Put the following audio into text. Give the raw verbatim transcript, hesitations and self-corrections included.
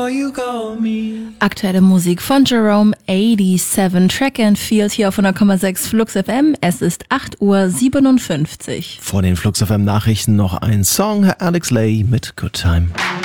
Aktuelle Musik von Jerome siebenundachtzig, Track and Field hier auf hundert Komma sechs Flux F M. Es ist acht Uhr siebenundfünfzig. Vor den Flux F M Nachrichten noch ein Song, Alex Lay mit Good Time.